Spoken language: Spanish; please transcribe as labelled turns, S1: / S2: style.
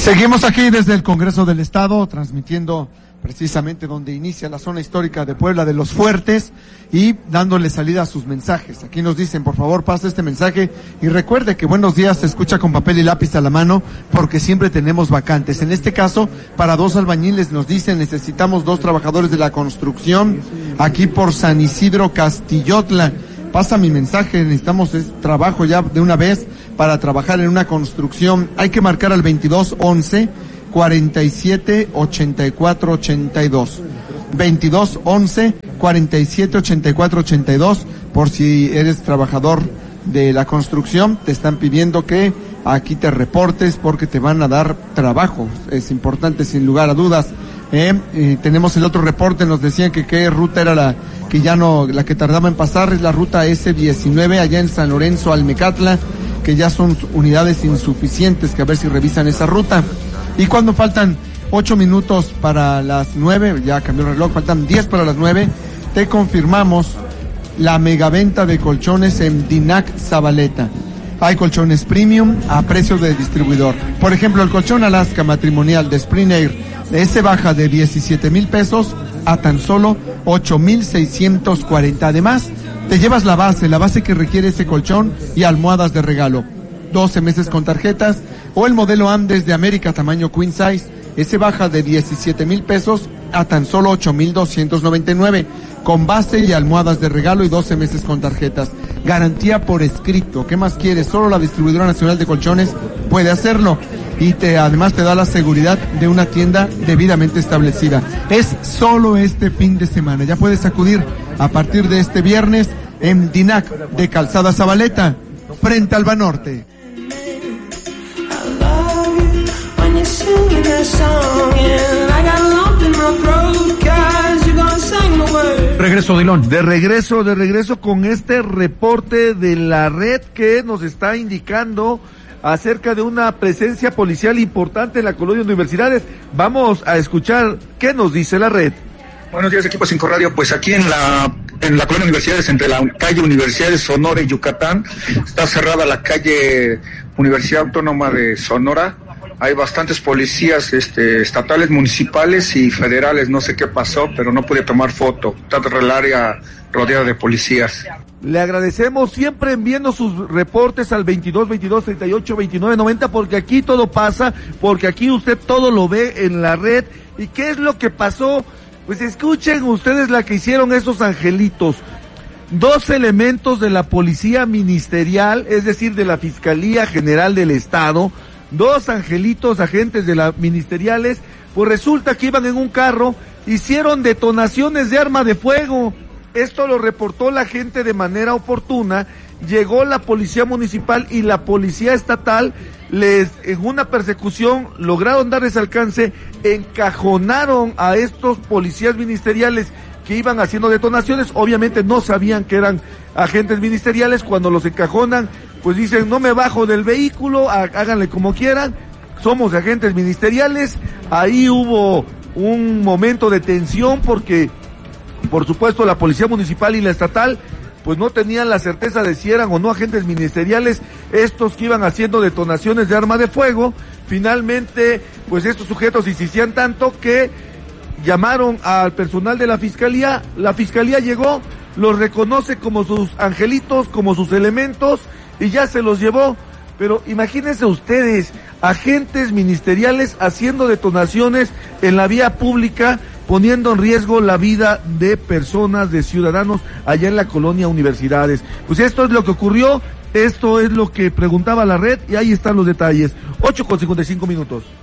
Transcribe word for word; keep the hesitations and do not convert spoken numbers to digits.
S1: Seguimos aquí desde el Congreso del Estado, transmitiendo precisamente donde inicia la zona histórica de Puebla de los Fuertes y dándole salida a sus mensajes. Aquí nos dicen, por favor, pase este mensaje y recuerde que Buenos Días se escucha con papel y lápiz a la mano porque siempre tenemos vacantes. En este caso, para dos albañiles nos dicen, necesitamos dos trabajadores de la construcción aquí por San Isidro Castillotla. Pasa mi mensaje, necesitamos es, trabajo ya de una vez para trabajar en una construcción. Hay que marcar al veintidós once cuarenta y siete ochenta y cuatro ochenta y dos. veintidós once cuarenta y siete ochenta y cuatro ochenta y dos, por si eres trabajador de la construcción, te están pidiendo que aquí te reportes porque te van a dar trabajo. Es importante sin lugar a dudas. Eh, eh, tenemos el otro reporte, nos decían que qué ruta era la que ya no, la que tardaba en pasar, es la ruta ese diecinueve allá en San Lorenzo, Almecatla, que ya son unidades insuficientes, que a ver si revisan esa ruta. Y cuando faltan ocho minutos para las nueve, ya cambió el reloj, faltan diez para las nueve, te confirmamos la megaventa de colchones en Dinac Zabaleta. Hay colchones premium a precio de distribuidor. Por ejemplo, el colchón Alaska matrimonial de Spring Air, ese baja de diecisiete mil pesos a tan solo ocho mil seiscientos cuarenta. Además, te llevas la base, la base que requiere ese colchón y almohadas de regalo. doce meses con tarjetas, o el modelo Andes de América tamaño Queen Size, ese baja de diecisiete mil pesos a tan solo ocho mil doscientos noventa y nueve, con base y almohadas de regalo y doce meses con tarjetas. Garantía por escrito. ¿Qué más quieres? Solo la Distribuidora Nacional de Colchones puede hacerlo. Y te, además te da la seguridad de una tienda debidamente establecida. Es solo este fin de semana. Ya puedes acudir a partir de este viernes en Dinac de Calzada Zabaleta, frente al Banorte.
S2: Regreso, Dilón.
S3: De regreso, de regreso con este reporte de la red que nos está indicando acerca de una presencia policial importante en la colonia Universidades. Vamos a escuchar qué nos dice la red.
S4: Buenos días, equipo cinco Radio. Pues aquí en la en la colonia Universidades, entre la calle Universidades Sonora y Yucatán, está cerrada la calle Universidad Autónoma de Sonora. Hay bastantes policías este, estatales, municipales y federales. No sé qué pasó, pero no pude tomar foto. Está el área rodeada de policías.
S3: Le agradecemos, siempre enviando sus reportes al veintidós veintidós treinta y ocho veintinueve noventa, porque aquí todo pasa, porque aquí usted todo lo ve en la red. ¿Y qué es lo que pasó? Pues escuchen ustedes la que hicieron estos angelitos. Dos elementos de la policía ministerial, es decir, de la Fiscalía General del Estado, dos angelitos, agentes de la ministeriales, pues resulta que iban en un carro, hicieron detonaciones de arma de fuego. Esto lo reportó la gente de manera oportuna, llegó la policía municipal y la policía estatal, les, en una persecución, lograron darles alcance, encajonaron a estos policías ministeriales que iban haciendo detonaciones. Obviamente no sabían que eran agentes ministeriales. Cuando los encajonan, pues dicen, no me bajo del vehículo, háganle como quieran, somos agentes ministeriales. Ahí hubo un momento de tensión porque, por supuesto, la policía municipal y la estatal pues no tenían la certeza de si eran o no agentes ministeriales estos que iban haciendo detonaciones de arma de fuego. Finalmente, pues estos sujetos insistían tanto que llamaron al personal de la fiscalía, la fiscalía llegó, los reconoce como sus angelitos, como sus elementos, y ya se los llevó. Pero imagínense ustedes, agentes ministeriales haciendo detonaciones en la vía pública, poniendo en riesgo la vida de personas, de ciudadanos allá en la colonia Universidades. Pues esto es lo que ocurrió, esto es lo que preguntaba la red y ahí están los detalles. ocho con cincuenta y cinco minutos.